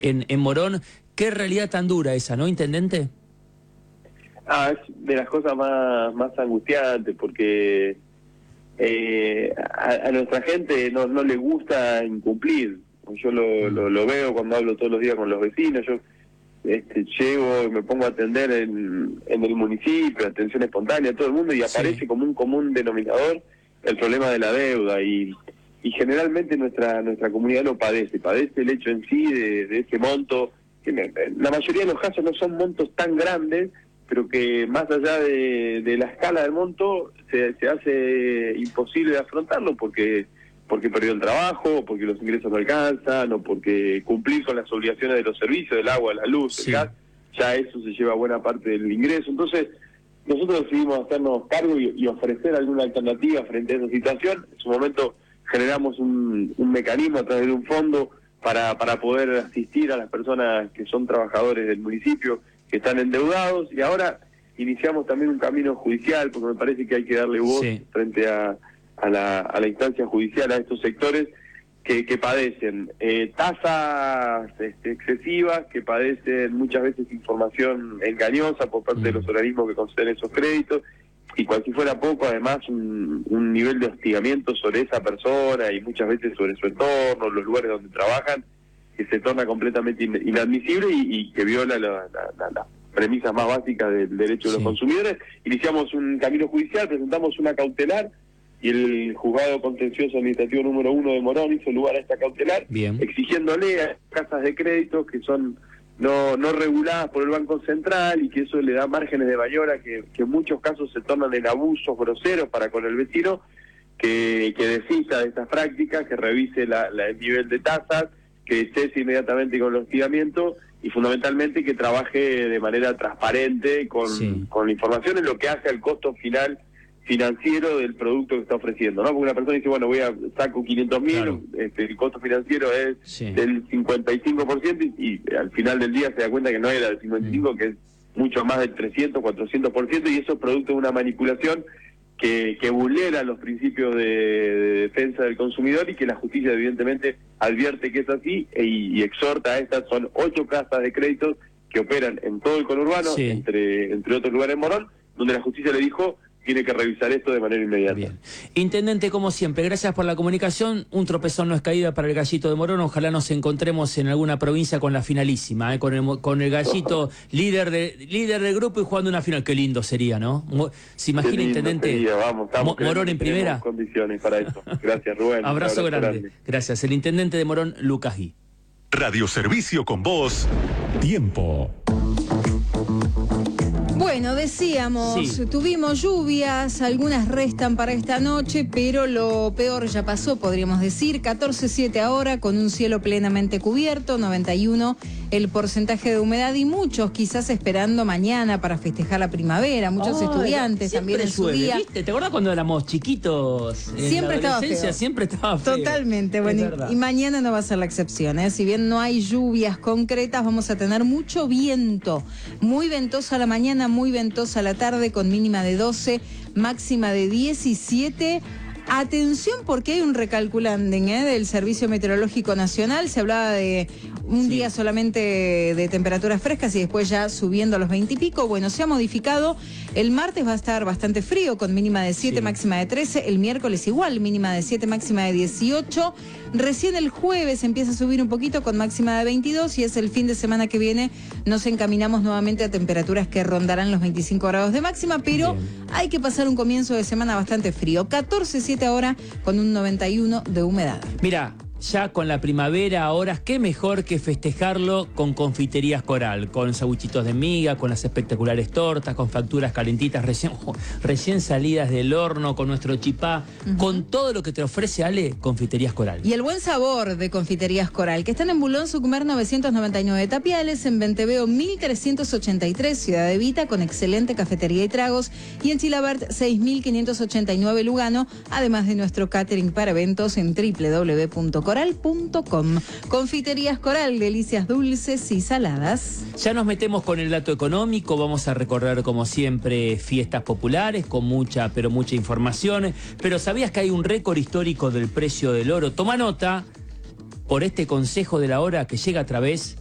en Morón. Qué realidad tan dura esa, ¿no, intendente? Es de las cosas más angustiantes, porque a nuestra gente no le gusta incumplir. Yo lo veo cuando hablo todos los días con los vecinos. Yo llego y me pongo a atender en el municipio, atención espontánea, todo el mundo, y aparece como un común denominador el problema de la deuda, y generalmente nuestra comunidad lo padece el hecho en sí de ese monto, que en la mayoría de los casos no son montos tan grandes, pero que más allá de la escala del monto se hace imposible de afrontarlo porque perdió el trabajo, o porque los ingresos no alcanzan, o porque cumplir con las obligaciones de los servicios, del agua, la luz, el gas, ya eso se lleva buena parte del ingreso. Entonces, nosotros decidimos hacernos cargo y ofrecer alguna alternativa frente a esa situación. En su momento generamos un mecanismo a través de un fondo para poder asistir a las personas que son trabajadores del municipio, que están endeudados, y ahora iniciamos también un camino judicial, porque me parece que hay que darle voz frente a la instancia judicial a estos sectores que padecen tasas excesivas, que padecen muchas veces información engañosa por parte de los organismos que conceden esos créditos, y cual si fuera poco, además un nivel de hostigamiento sobre esa persona y muchas veces sobre su entorno, los lugares donde trabajan, que se torna completamente inadmisible y que viola las premisas más básicas del derecho de los consumidores. Iniciamos un camino judicial, presentamos una cautelar, y el Juzgado Contencioso Administrativo número 1 de Morón hizo lugar a esta cautelar, exigiéndole a casas de crédito que son no reguladas por el Banco Central, y que eso le da márgenes de maniobra que en muchos casos se tornan en abusos groseros para con el vecino, que desista de estas prácticas, que revise el nivel de tasas, que cese inmediatamente con el hostigamiento, y fundamentalmente que trabaje de manera transparente con la información en lo que hace al costo final financiero del producto que está ofreciendo, ¿no? Porque una persona dice, bueno, saco 500.000, el costo financiero es del 55%, y al final del día se da cuenta que no era del 55%, que es mucho más del 300, 400%, y eso es producto de una manipulación que vulnera los principios de defensa del consumidor, y que la justicia evidentemente advierte que es así y exhorta a estas. Son 8 casas de créditos que operan en todo el conurbano, entre otros lugares en Morón, donde la justicia le dijo tiene que revisar esto de manera inmediata. Bien. Intendente, como siempre, gracias por la comunicación. Un tropezón no es caída para el Gallito de Morón. Ojalá nos encontremos en alguna provincia con la finalísima, con el Gallito líder del grupo y jugando una final. Qué lindo sería, ¿no? ¿Se imagina, intendente? Sería, vamos, Morón en primera. Condiciones para eso. Gracias, Rubén. Abrazo grande. Gracias. El intendente de Morón, Lucas Gui. Radioservicio con vos. Tiempo. Bueno, decíamos, tuvimos lluvias, algunas restan para esta noche, pero lo peor ya pasó, podríamos decir. 14,7 ahora, con un cielo plenamente cubierto, 91 el porcentaje de humedad, y muchos quizás esperando mañana para festejar la primavera, muchos estudiantes también en su día. ¿Viste? ¿Te acordás cuando éramos chiquitos? Siempre estaba feo. Siempre estaba feo. Totalmente, bueno, y mañana no va a ser la excepción, ¿eh? Si bien no hay lluvias concretas, vamos a tener mucho viento, muy ventoso a la mañana, muy ventosa a la tarde, con mínima de 12, máxima de 17. Atención, porque hay un recalculanding del Servicio Meteorológico Nacional. Se hablaba de un día solamente de temperaturas frescas y después ya subiendo a los 20 y pico. Bueno, se ha modificado. El martes va a estar bastante frío, con mínima de 7, máxima de 13. El miércoles igual, mínima de 7, máxima de 18. Recién el jueves empieza a subir un poquito, con máxima de 22, y es el fin de semana que viene. Nos encaminamos nuevamente a temperaturas que rondarán los 25 grados de máxima, pero hay que pasar un comienzo de semana bastante frío. 14,7 ahora, con un 91 de humedad. Mira, ya con la primavera ahora, qué mejor que festejarlo con Confiterías Coral, con sanguchitos de miga, con las espectaculares tortas, con facturas calentitas recién salidas del horno, con nuestro chipá, con todo lo que te ofrece, Ale, Confiterías Coral. Y el buen sabor de Confiterías Coral, que están en Bulón Sucumer 999 Tapiales, en Venteveo 1383, Ciudad de Vita, con excelente cafetería y tragos, y en Chilabert 6589 Lugano, además de nuestro catering para eventos en www.coral.com. Confiterías Coral, delicias dulces y saladas. Ya nos metemos con el dato económico, vamos a recorrer como siempre fiestas populares con mucha información, pero ¿sabías que hay un récord histórico del precio del oro? Toma nota por este consejo de la hora que llega a través